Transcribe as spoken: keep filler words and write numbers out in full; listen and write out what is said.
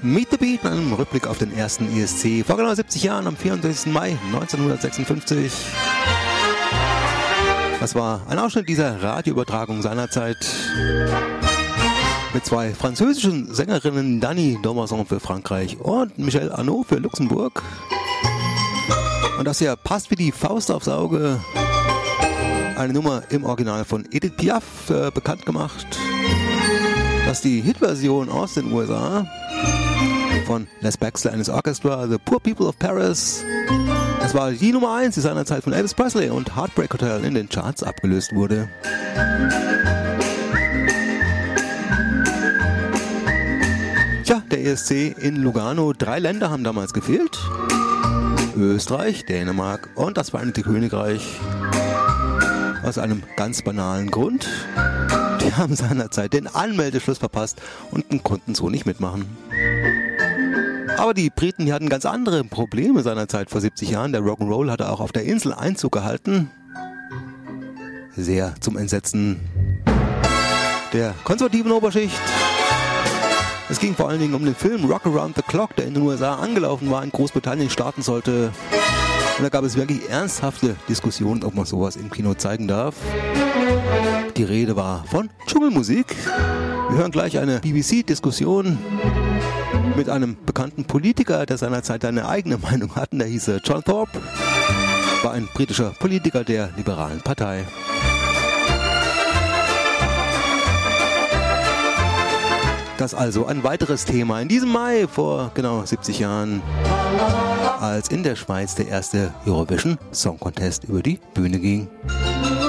Meet the Beat, einem Rückblick auf den ersten E S C vor genau siebzig Jahren am vierunddreißigsten Mai neunzehnhundertsechsundfünfzig. Das war ein Ausschnitt dieser Radioübertragung seinerzeit mit zwei französischen Sängerinnen, Dani Daumasson für Frankreich und Michel Arnaud für Luxemburg. Und das hier passt wie die Faust aufs Auge. Eine Nummer im Original von Edith Piaf, äh, bekannt gemacht. Das ist die Hitversion aus den U S A von Les Baxter and his Orchestra, The Poor People of Paris. Das war die Nummer eins, die seinerzeit von Elvis Presley und Heartbreak Hotel in den Charts abgelöst wurde. Tja, der E S C in Lugano. Drei Länder haben damals gefehlt. Österreich, Dänemark und das Vereinigte Königreich. Aus einem ganz banalen Grund. Die haben seinerzeit den Anmeldeschluss verpasst und konnten so nicht mitmachen. Aber die Briten, die hatten ganz andere Probleme seinerzeit vor siebzig Jahren. Der Rock'n'Roll hatte auch auf der Insel Einzug gehalten. Sehr zum Entsetzen der konservativen Oberschicht. Es ging vor allen Dingen um den Film Rock Around the Clock, der in den U S A angelaufen war, in Großbritannien starten sollte. Und da gab es wirklich ernsthafte Diskussionen, ob man sowas im Kino zeigen darf. Die Rede war von Dschungelmusik. Wir hören gleich eine B B C-Diskussion mit einem bekannten Politiker, der seinerzeit eine eigene Meinung hatte. Der hieß John Thorpe, war ein britischer Politiker der Liberalen Partei. Das also ein weiteres Thema in diesem Mai vor genau siebzig Jahren, als in der Schweiz der erste Eurovision Song Contest über die Bühne ging.